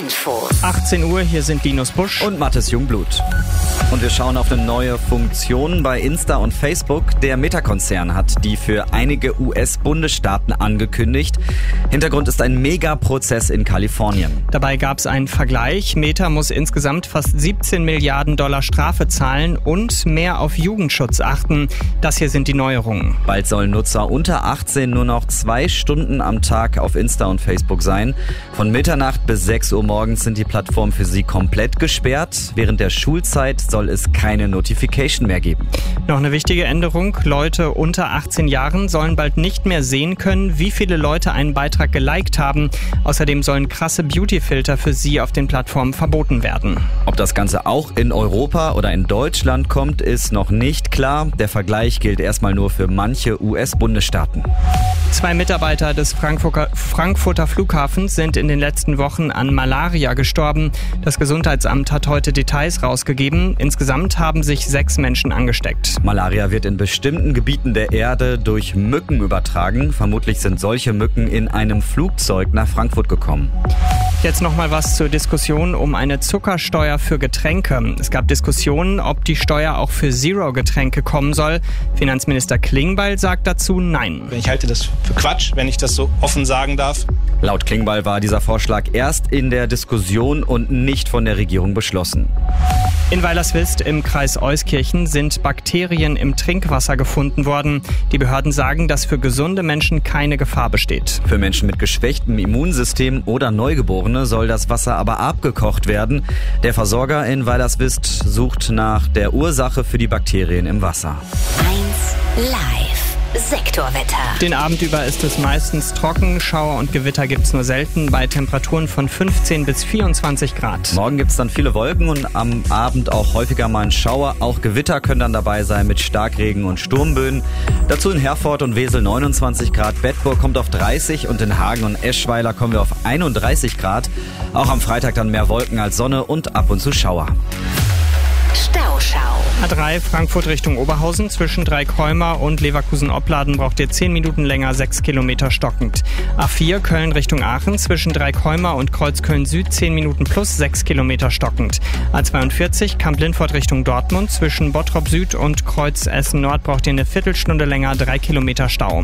Infos. 18 Uhr, hier sind Linus Busch und Mathis Jungblut. Und wir schauen auf eine neue Funktion bei Insta und Facebook. Der Meta-Konzern hat die für einige US-Bundesstaaten angekündigt. Hintergrund ist ein Megaprozess in Kalifornien. Dabei gab es einen Vergleich. Meta muss insgesamt fast 17 Milliarden Dollar Strafe zahlen und mehr auf Jugendschutz achten. Das hier sind die Neuerungen. Bald sollen Nutzer unter 18 nur noch 2 Stunden am Tag auf Insta und Facebook sein. Von Mitternacht bis 6 Uhr morgens sind die Plattformen für sie komplett gesperrt. Während der Schulzeit soll es keine Notification mehr geben. Noch eine wichtige Änderung. Leute unter 18 Jahren sollen bald nicht mehr sehen können, wie viele Leute einen Beitrag geliked haben. Außerdem sollen krasse Beauty-Filter für sie auf den Plattformen verboten werden. Ob das Ganze auch in Europa oder in Deutschland kommt, ist noch nicht klar. Der Vergleich gilt erstmal nur für manche US-Bundesstaaten. 2 Mitarbeiter des Frankfurter Flughafens sind in den letzten Wochen an Malaria gestorben. Das Gesundheitsamt hat heute Details rausgegeben. Insgesamt haben sich 6 Menschen angesteckt. Malaria wird in bestimmten Gebieten der Erde durch Mücken übertragen. Vermutlich sind solche Mücken in einem Flugzeug nach Frankfurt gekommen. Jetzt noch mal was zur Diskussion um eine Zuckersteuer für Getränke. Es gab Diskussionen, ob die Steuer auch für Zero-Getränke kommen soll. Finanzminister Klingbeil sagt dazu Nein. Ich halte das für Quatsch, wenn ich das so offen sagen darf. Laut Klingbeil war dieser Vorschlag erst in der Diskussion und nicht von der Regierung beschlossen. In Weilerswist im Kreis Euskirchen sind Bakterien im Trinkwasser gefunden worden. Die Behörden sagen, dass für gesunde Menschen keine Gefahr besteht. Für Menschen mit geschwächtem Immunsystem oder Neugeborene soll das Wasser aber abgekocht werden. Der Versorger in Weilerswist sucht nach der Ursache für die Bakterien im Wasser. 1 Live. Sektorwetter. Den Abend über ist es meistens trocken. Schauer und Gewitter gibt es nur selten bei Temperaturen von 15 bis 24 Grad. Morgen gibt es dann viele Wolken und am Abend auch häufiger mal ein Schauer. Auch Gewitter können dann dabei sein mit Starkregen und Sturmböen. Dazu in Herford und Wesel 29 Grad. Bedburg kommt auf 30 und in Hagen und Eschweiler kommen wir auf 31 Grad. Auch am Freitag dann mehr Wolken als Sonne und ab und zu Schauer. Stauschau. A3 Frankfurt Richtung Oberhausen zwischen Dreikäumer und Leverkusen-Opladen braucht ihr 10 Minuten länger, 6 Kilometer stockend. A4 Köln Richtung Aachen zwischen Dreikäumer und Kreuzköln Süd 10 Minuten plus 6 Kilometer stockend. A42 Kamp-Lindfort Richtung Dortmund zwischen Bottrop Süd und Kreuz Essen Nord braucht ihr eine Viertelstunde länger, 3 Kilometer Stau.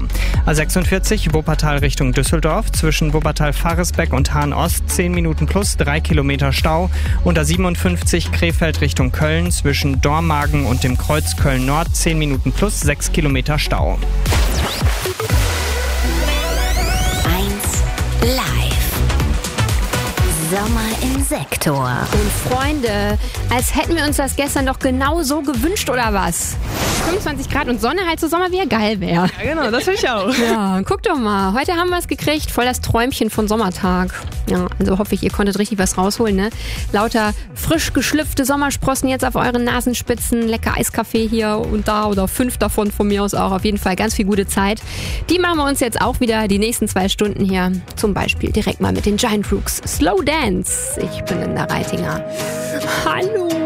A46 Wuppertal Richtung Düsseldorf zwischen Wuppertal-Faresbeck und Hahn Ost 10 Minuten plus 3 Kilometer Stau. Und A57 Krefeld Richtung Köln zwischen Dormagen und dem Kreuz Köln Nord 10 Minuten plus 6 Kilometer Stau. 1 Live. Sommer im Sektor. Und Freunde, als hätten wir uns das gestern doch genau so gewünscht, oder was? 25 Grad und Sonne halt so Sommer, wie geil wäre. Ja, genau, das finde ich auch. Ja, guck doch mal. Heute haben wir es gekriegt. Voll das Träumchen von Sommertag. Ja, also hoffe ich, ihr konntet richtig was rausholen, ne? Lauter frisch geschlüpfte Sommersprossen jetzt auf euren Nasenspitzen. Lecker Eiskaffee hier und da oder 5 davon von mir aus auch. Auf jeden Fall ganz viel gute Zeit. Die machen wir uns jetzt auch wieder die nächsten 2 Stunden hier. Zum Beispiel direkt mal mit den Giant Rooks. Slow Dance. Ich bin in der Reitinger. Hallo.